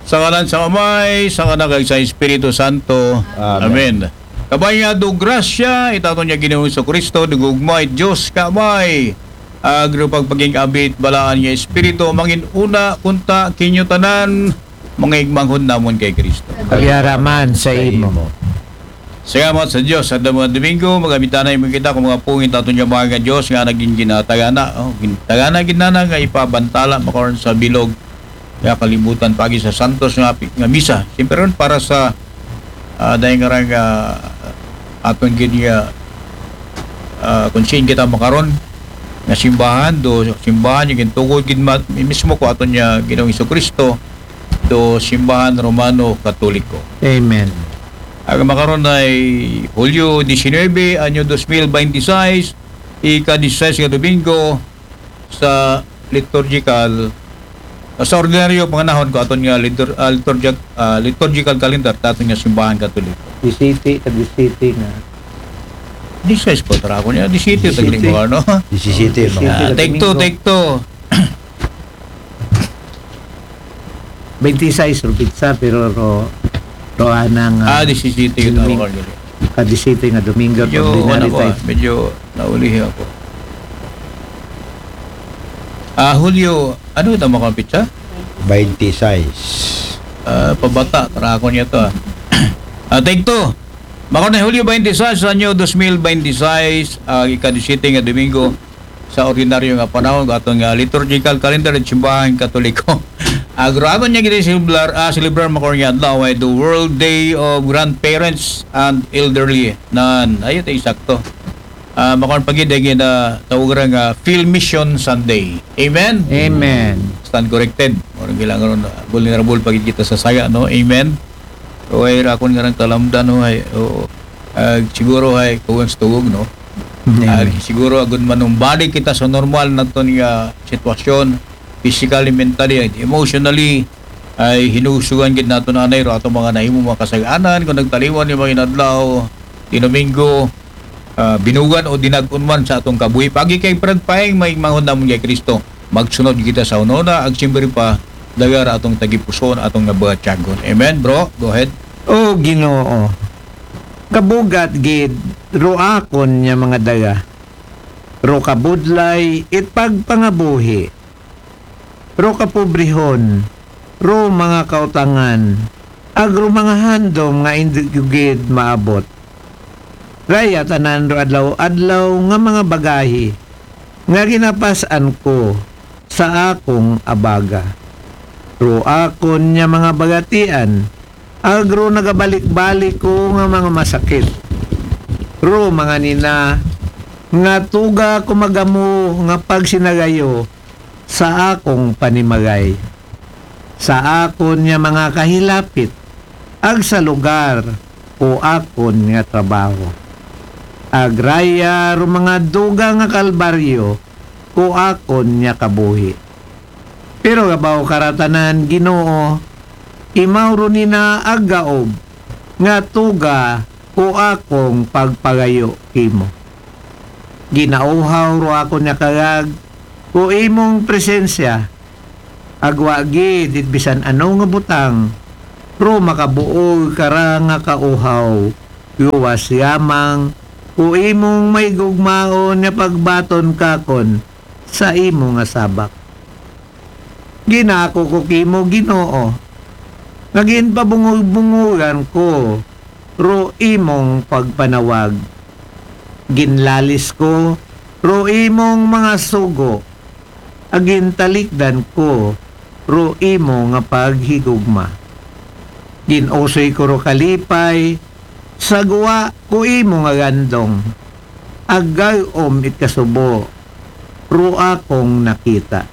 Sa ngalan sa Amay, sa Anak ug sa Espiritu Santo. Amen. Kabay nga do grasya, itato niya Ginoong Kristo, dugugmay Diyos kamay. Agro pagpaging-abit, balaan niya Espiritu, mangin una, kunta, kinyo tanan, mga igmanghon namon kay Kristo. Kagyaraman sa imo. Salamat sa Diyos. Sa damang Domingo, magabitanay mo kita kung mga pungin tato niya mga Diyos nga naging ginatagana. Tagana ginana nga ipabantala makaroon sa bilog. Kaya kalibutan pagi sa Santos nga misa. Siyempre ron para sa dahil nga rin aton ginya konsin kita makaroon nga simbahan do simbahan yung gintugod mismo ko aton niya Ginoong Kristo do simbahan Romano Katoliko. Amen. Ang makaroon ay Hulyo 19, anyo 2026, ika-16 nga Domingo sa liturgical sa ordinaryo panganahon ko aton nga liturgical calendar taton nga simbahan Katoliko. Di city nga. 16 po tara ko niya, 17 tagling mo ano. 17 mga. Take two. 26 pizza pero anang 17 yun ako kanili. ka-17 nga Domingo Medyo naulihi ako. Hulyo, ano ito mga pizza? 26. Pabata, tara ako niya to. Take two. Mako na Hulyo 26 sa anyo 2026, ika-17 nga Domingo sa ordinaryo nga panahon atong liturgical calendar ng simbahan Katoliko. Agrado niya gini celebrar mako niya adlaw ay the World Day of Grandparents and Elderly nan ayo tay sakto. Makon pagid na tawag nga Field Mission Sunday. Amen. Amen. Stand corrected. Orang bilang ron vulnerable pagid kita sa saya no. Amen. O ay rakon nga rang talamdan no ay siguro ay kuwang tugog no. Siguro agud manumbalik kita sa normal naton nga sitwasyon, physically, mentally, and emotionally ay hinusugan gid nato nanay ro ato mga nahimo mga kasaganan kung nagtaliwan yung mga inadlaw di Domingo binugan o dinag-on man sa atong kabuhi pagi kay pagpaing may manghon namon kay Kristo magsunod kita sa unona ag simbri pa dagar atong tagipuson atong nabuhatyagon. Amen bro, go ahead. O Ginoo, kabugat gid ro akon nya mga daga ro kabudlay itpagpangabuhi ro kapobrehon ro mga kautangan agro mga handom nga indigugid maabot raya tanan ro adlaw nga mga bagahi nga ginapasan ko sa akong abaga ro akon nya mga bagatian agro nagabalik-balik ko nga mga masakit ro mga nina nga tuga kumagamo nga pagsinagayo sa akong panimagay sa akon nga mga kahilapit ag sa lugar o akon nga trabaho agraya ro mga duga nga kalbaryo o akon nga kabuhi pero gabaw karatanan Ginoo imawro nina aggaob nga tuga o akong pagpagayo kimo ginauhaw ro ako nga kagag o imong presensya agwagi dit bisan ano nga butang ro makabuog kara nga kauhaw yuwas yamang o imong may gugmaon nga pagbaton kakon sa imo nga sabak ginako ko kimo Ginoo ngagin pabungog-bungugan ko ro imong pagpanawag ginlalis ko ro imong mga sugo agin talikdan ko ro imo nga paghigugma ginusoy ko ro kalipay sagwa ko imo nga gandong agayom itkasubo ro akong nakita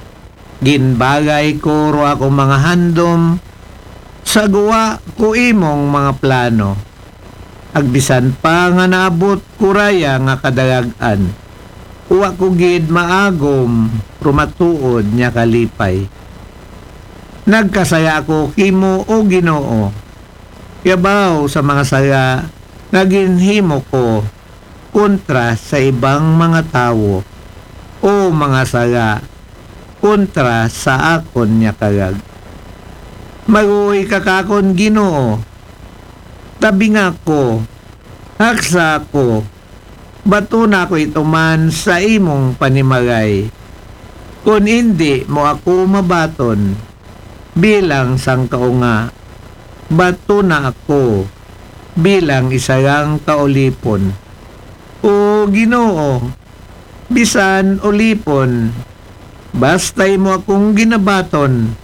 ginbagay ko ro akong mga handom sagwa ko imong mga plano agbisan pa nga naabot kuraya nga kadagagan uwa ko gid maagom rumatuod nya kalipay nagkasaya ko kimo o Ginoo yabaw sa mga saya naginhimo ko kontra sa ibang mga tawo o mga saya kontra sa akon nya kagag Maruoy kakakon Ginoo. Tabi nga ko, haksa ko, bato na ko ituman sa imong panimagay. Kung hindi mo ako mabaton, bilang sangkaunga, bato na ako, bilang isarang kaulipon. O Ginoo, bisan ulipon, basta'y mo akong ginabaton.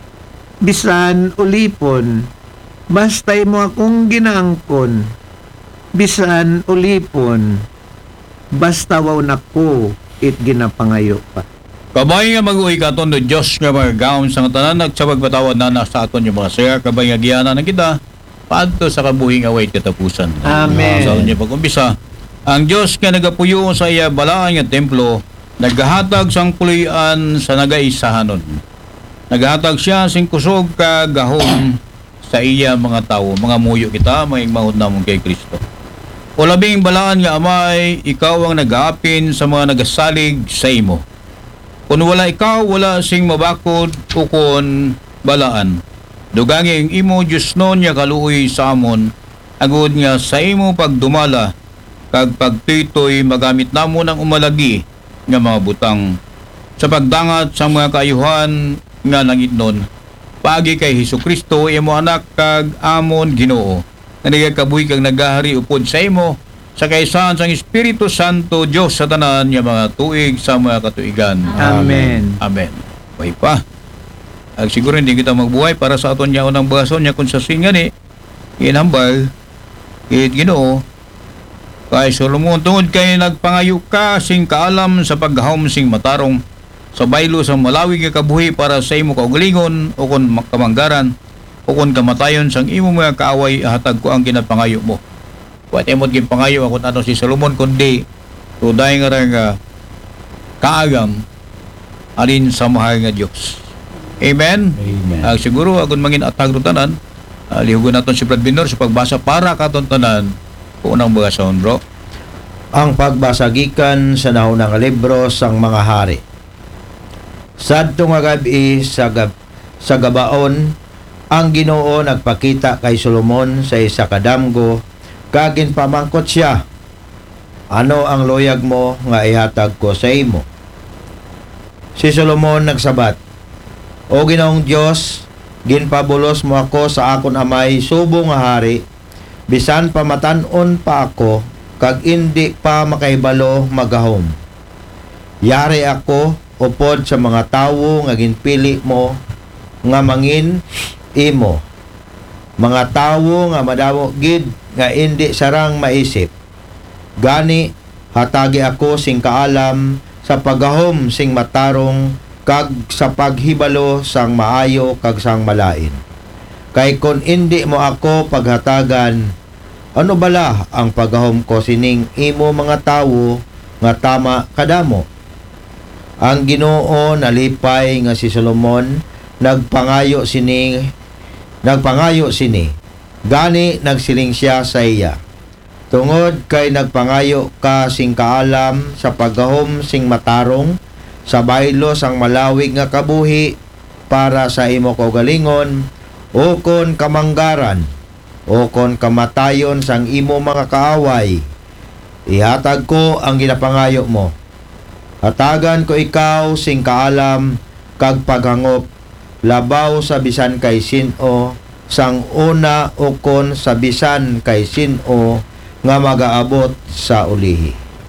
Bisan ulipon, basta'y mo akong ginaangkon. Bisan ulipon, basta waw nako, it ginapangayo pa. Kabay nga mag-uwi ka aton do Diyos nga mga gaon sa tanan nagsabag patawad na sa aton yung mga saya. Kabay nga giyanan na kita paadto sa kabuhing away katapusan. Amen. Sa unya pag-umpisa, ang Diyos nga nagapuyo sa iya balaan nga templo, naghahatag sang pulian sa nagaisahanon. Naghahatag siya sing kusog ka gahom sa iya mga tao, mga muyo kita, mga igmahod namon kay Kristo. O labing balaan nga amay, ikaw ang nag-aapin sa mga nagasalig sa imo. Kung wala ikaw, wala sing mabakod o kon balaan. Dugangi ang imo Diyos noon nga kaluoy sa amon, agud nga sa imo pagdumala, kag pagtitoy magamit namon ang umalagi nga mga butang. Sa pagdangat sa mga kaayuhan nga langit nun, pagi kay Hesukristo, imo anak kag amon Ginoo, nga nagakabuhi kag nagahari upod sa imo, sa kaisahan sang Espiritu Santo, Diyos sa tanan nga mga tuig sa mga katuigan. Amen. Amen. Buhay pa. Ag siguro hindi kita magbuhay para sa aton niya unang bahason niya kung sa singa ni inambal, kit Ginoo, kay Solomon tungod kay nagpangayo ka sing kaalam sa paghahom sing matarong, sa baylo sa malawig nga kabuhi para sa imo kaugalingon o kon kamanggaran o kon kamatayon sang imo mga kaaway, hatag ko ang ginapangayo mo. Wat imod gid pangayo ako ano si Solomon kundi tuday nga ra nga kaagam alin sa mahal nga Dios. Amen. Amen. Siguro agon mangin atag tanan, lihugon naton si Brad Binor sa pagbasa para katon tanan unang bahason, bro. Ang pagbasagikan sa nahunang libro sang mga hari. Sadto nga gabi sa gabaon, ang Ginoo nagpakita kay Solomon sa isa ka damgo, kagin pamangkot siya, ano ang loyag mo nga ihatag ko sa imo? Si Solomon nagsabat, O Ginoong Dios, ginpabulos mo ako sa akon amay subo nga hari, bisan pamatan-on pa ako, kag indi pa makahibalo magahom. Yari ako upod sa mga tawo nga ginpili mo nga mangin imo, mga tawo nga madamo gid nga indi sarang maisip. Gani hatagi ako sing kaalam sa paggahom sing matarong, kag sa paghibalo sang maayo kag sang malain. Kay kun indi mo ako paghatagan, ano bala ang paggahom ko sining imo mga tawo nga tama kadamo? Ang Ginoo nalipay nga si Solomon nagpangayo sini. Gani nagsiling siya sa iya, tungod kay nagpangayo ka sing kaalam sa paggahom sing matarong, sa baylo sang malawig nga kabuhi para sa imo kaugalingon, o kon kamanggaran, o kon kamatayon sang imo mga kaaway. Ihatag ko ang ginapangayo mo. Hatagan ko ikaw sing kaalam kag paghangop, labaw sa bisan kay sino, sang una o kon sa bisan kay sino nga magaabot sa ulihi.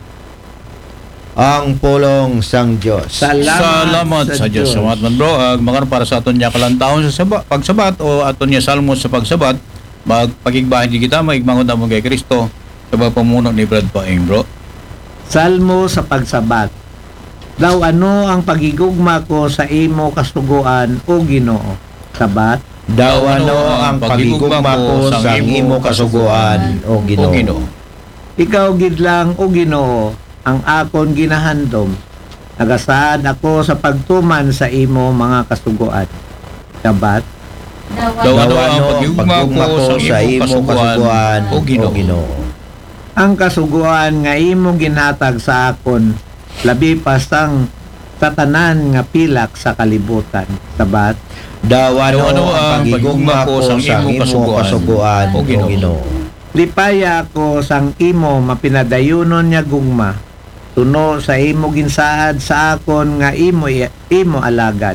Ang pulong sang Dios. Salamat sa Diyos. Salamat man bro. Makan para sa aton niya kalantahon sa pagsabat o aton niya salmos sa pagsabat, magpakigbahin kita, maigmangon na mo kay Kristo sa pamuno ni Brad Paing, bro. Salmo sa pagsabat. Daw ano ang pagigugma ko sa imo kasuguan o Ginoo? Sabat. Daw ano ang pagigugma ko sa imo kasuguan o Ginoo? Ikaw gid lang o Ginoo ang akon ginahandom. Nagasaad ako sa pagtuman sa imo mga kasuguan. Sabat. Daw ano ang pagigugma ko sa imo kasuguan o Ginoo? Ang kasuguan nga imo ginatag sa akon, labi pa sang tatanan nga pilak sa kalibutan. Sabat. Dawano ang pagigugma ko sang imo kasuguan, O Ginoo. Lipaya ko sang imo mapinadayunon niya gugma. Tuno sa imo ginsaad sa akon nga imo alagad.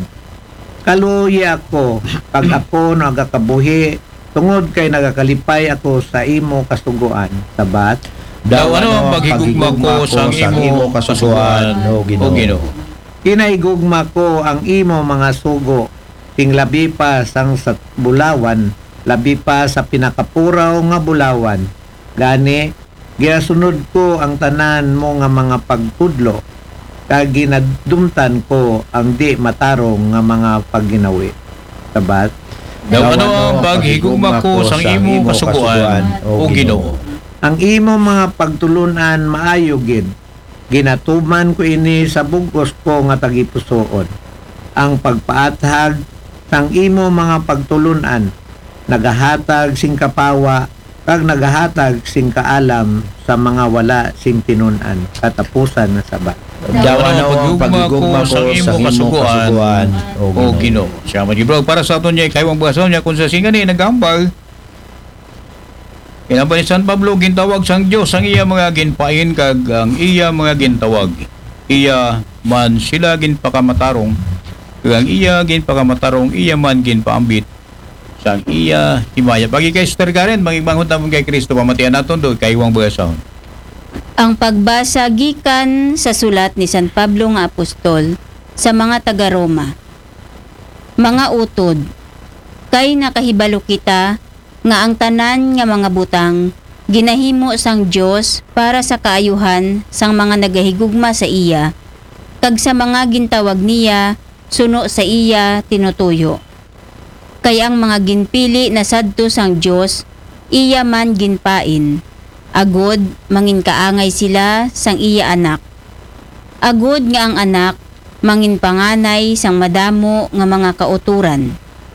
Kaluoy ako pag ako nagakabuhi tungod kay nagakalipay ako sa imo kasuguan. Sabat. Dawano ang pagigugma ko sang imo kasuguan, O Ginoo. Kinaigugma ko ang imo mga sugo. Ting labi pa sang sa bulawan, labi pa sa pinakapuraw nga bulawan. Gani, ginasunod ko ang tanan mo nga mga pagtudlo, kag ginadumtan ko ang di matarong nga mga pagginawi. Sabat. Dawano ang paghigugma ko sang imo kasuguan, O Ginoo. Ang imo mga pagtulunan maayo gid. Ginatuman ko ini sa bugos ko nga tagipusoon. Ang pagpaathag sang imo mga pagtulunan nagahatag sing kapawa kag nagahatag sing kaalam sa mga wala sing tinun-an. Katapusan na sabat. Dawano ang pagigugma ko sang imo kasuguan, O Ginoo. Siya magibro para sa aton niya kaywang bugason niya kung sa singani nagambal. Kinabang ni San Pablo gintawag sang Dios ang iya mga ginpain kag ang iya mga gintawag. Iya man sila ginpakamatarong kag ang iya ginpakamatarong iya man ginpaambit sang iya himaya. Pagi kay Sister Karen mangibangon ta kay Kristo pamatian naton do kaywang bugason. Ang pagbasa gikan sa sulat ni San Pablo nga apostol sa mga taga-Roma. Mga utod, kay nakahibalo kita nga ang tanan nga mga butang ginahimo sang Dios para sa kaayuhan sang mga nagahigugma sa iya, kag sa mga gintawag niya suno sa iya tinutuyo. Kay ang mga ginpili na sadto sang Dios, iya man ginpain. Agod mangin kaangay sila sang iya anak. Agod nga ang anak mangin panganay sang madamo nga mga kauturan.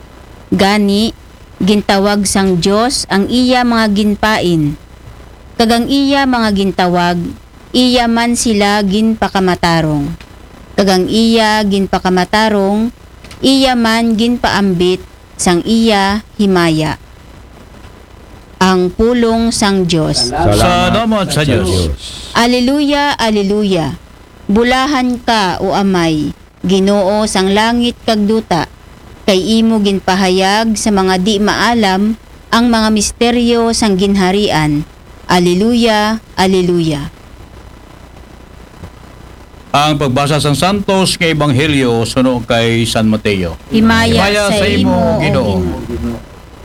Gani gintawag sang Dios ang iya mga ginpain. Kagang iya mga gintawag, iya man sila ginpakamatarong. Kagang iya ginpakamatarong, iya man ginpaambit sang iya himaya. Ang pulong sang Dios. Salamat sa Dios. Aleluya, aleluya. Bulahan ka o amay, Ginoo sang langit kag duta. Kay imo ginpahayag sa mga di maalam ang mga misteryo sang ginharian. Aleluya, aleluya. Ang pagbasa sang Santos nga Ebanghelyo suno kay San Mateo. Himaya sa imo, Ginoo. O Ginoo.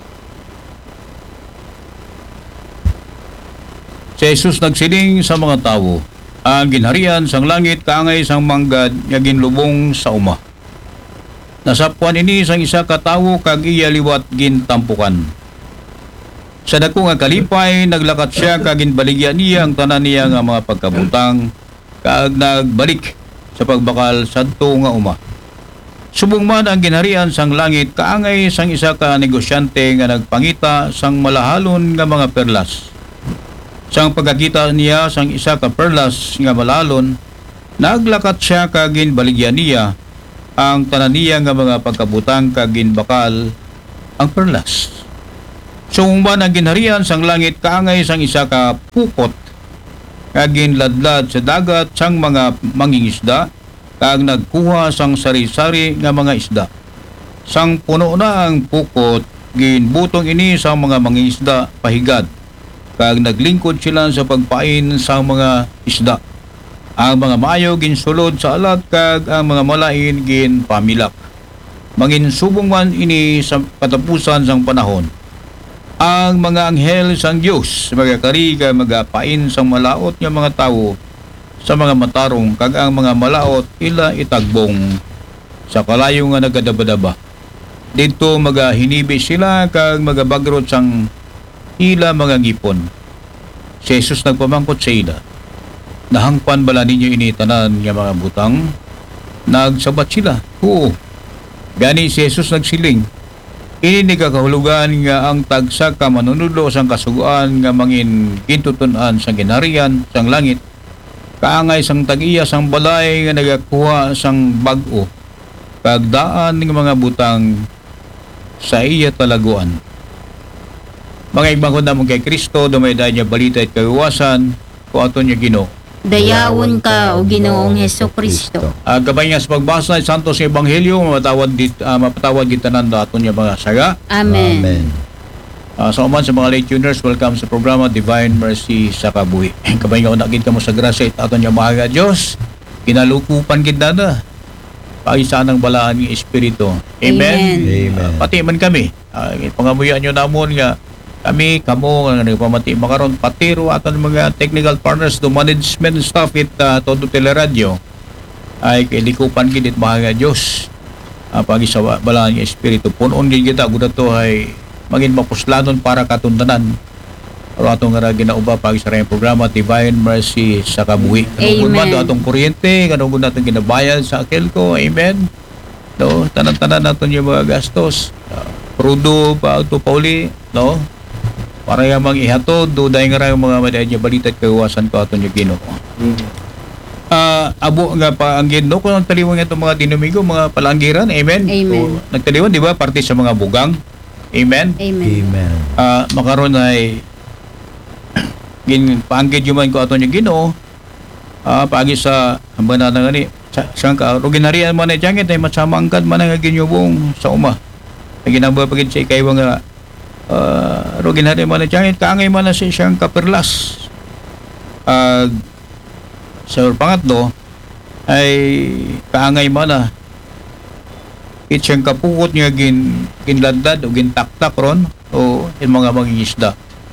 Si Jesus nagsiling sa mga tawo, ang ginharian sang langit kaangay sang manggad nga ginlubong sa uma. Nasapuan ini sang isa ka tawo kag iya liwat gintampukan. Sa dako nga kalipay naglakat siya kag ginbaligya niya ang tanan niya nga mga pagkabutang kag nagbalik sa pagbakal sadto nga uma. Subong man ang ginharian sang langit kaangay sang isa ka negosyante nga nagpangita sang malahalon nga mga perlas. Sang pagkakita niya sang isa ka perlas nga malalon, naglakat siya kag ginbaligya niya ang tanan niya nga mga pagkabutang kag ginbakal ang perlas. Sumumban ang ginharian sang langit kaangay sang isa ka pukot kag ginladlad sa dagat sang mga mangingisda kag nagkuha sang sari-sari nga mga isda. Sang puno na ang pukot, ginbutong ini sang mga mangingisda pahigad kag naglingkod sila sa pagpain sa mga isda. Ang mga maayo ginsulod sa alat kag ang mga malain ginpamilak. Manginsubong man ini sa katapusan sang panahon. Ang mga anghel sang Dios magakari kag magapain sang malaot nga mga tawo sa mga matarong kag ang mga malaot ila itagbong sa kalayo nga nagadabadaba. Dito magahinibi sila kag magabagrot sang ila mga ngipon. Si Jesus nagpamangkot sa ila, nahangpan bala ninyo initanan nga mga butang? Nagsabat sila, oo. Gani si Jesus nagsiling, ini ni kakahulugan nga ang tagsa ka manunudo sang kasuguan nga mangin kintutunan sang ginharian sang langit, kaangay sang tag-iya sang balay nga nagakuha sang bag-o, kag daan ng mga butang sa iya talaguan. Mga ibang ko naman kay Kristo, dumayday niya balita at kawiwasan, kung ato niya Ginoo. Dayawon ka, o Ginoong Heso Kristo. Gabay niya sa pagbasa ng Santos Ebanghelyo, mapatawad kita ng ato niya mga saga. Amen. Amen. Sa uman sa mga late tuners, welcome sa programa Divine Mercy sa Kabuhi. Kabay nga unagin ka mo sa grasya at ato niya mga Diyos, kinalukupan kita na. Paisa ng balaan ng Espiritu. Amen. Amen. Pati man kami. Pangamuyan nyo namon nga kami, kamo, nga nagpamati makaroon, patiro at ang mga technical partners do management staff at todo teleradio ay kilikupan kinit mga Diyos. Pag-isa balaan ng Espiritu. Punon din kita, guda to ay maging mapuslanon para katundanan. Pero atong nga ginauba pag sa rin programa Divine Mercy sa Kabuhi. Kanugod man do atong kuryente, kanugod natin ginabayan sa Akelco. Amen. No, tanan-tanan natin yung mga gastos. Prudo pa ito pauli, no? Para yung mga ihatod, do dahil nga yung mga madayad niya balita at kawasan ko aton yung Ginoo. Abo nga pa ang Ginoo kung nagtaliwan nga itong mga dinamigo, mga palanggiran. Amen. Amen. Nagtaliwan, di ba? Parte sa mga bugang. Amen. Amen. Amen. Makaroon ay paanggid yung man ko aton yung Ginoo. Pagi sa hambana na gani siyang ka ruginarian man ay jangit ay matsamangkad man ang ginyubong sa uma. Ginaba pagid sa ikay nga ruginarian man ay jangit kaangay man na si siyang kaperlas. Sa pangatlo ay kaangay man na siyang kapukot niya ginlandad o gintaktak ron o yung mga mangingisda.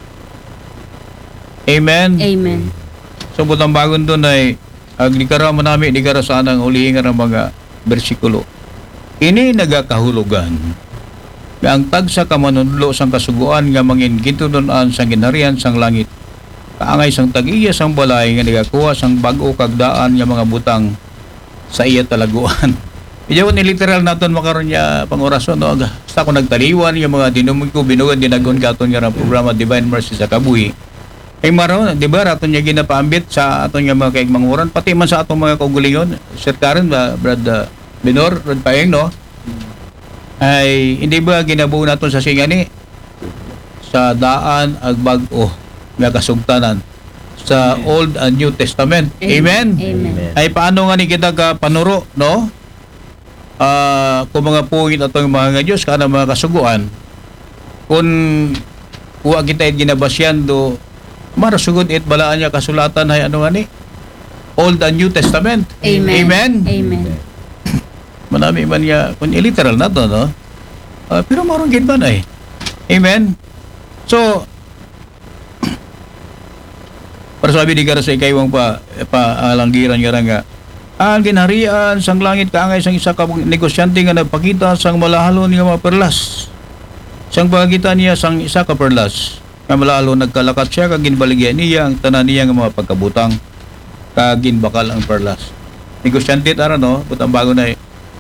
Amen. Amen. So butang bagon doon ay aglikara manami digara sana ang ulihin nga mga bersikulo. Ini nagakahulugan nga ang tagsa ka manunlo sang kasuguan nga mangin gintunon-an sang ginharian sang langit. Kaangay sang tag-iya sang balay nga nagakuha sang bag-o kagdaan nga mga butang sa iya talaguan. Medyo ni literal naton makaron niya pang-orason no. Basta ko nagtaliwan yung mga dinumog ko binugan dinagon katon nga programa Divine Mercy sa Kabuhi. Ay maron, di ba, aton niya ginapaambit sa aton niya mga kaigmanguran, pati man sa atong mga kaugulingon, Sir Karen, Brad Benor, Brad Paeng, no? Ay, hindi ba ginabuo naton sa singani? Sa daan, agbag-o, nga kasugtanan, sa Old and New Testament. Amen? Amen. Ay, paano nga ni kita ka panuro, no? Kung mga puwit atong mga Diyos, kana mga kasuguan, kung huwag kita ginabasyan do, marasugod it balaan niya kasulatan ay ano nga ni Old and New Testament. Amen. Amen. Amen. Manami man niya kung literal na to, no? Pero marong gid ba na eh. Amen. So para sabi di gara sa ikaywang langgiran nga ang ginharian sang langit kaangay sang isa ka negosyante nga nagpakita sang malahalon nga mga perlas. Sang pagitan niya sang isa ka perlas. Nga malalo nagkalakat siya kaginbaligyan niya ang tanan niya ng mga pagkabutang kaginbakal ang perlas. Negosyante tara no, butang bago na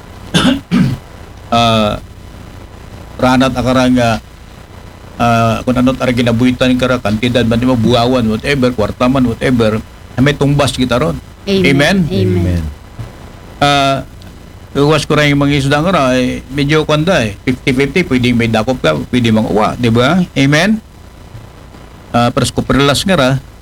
ranat akarang kung ano't ara ginabuhitan kara kantidad man mo buawan whatever, kwartaman whatever, may tumbas kita ron. Amen. Amen. Iwas ko rin yung mga isda nga ay medyo kanda 50-50, pwede may dakop ka, pwede mang uwa, di ba? Amen. Pero ko perlas nga ra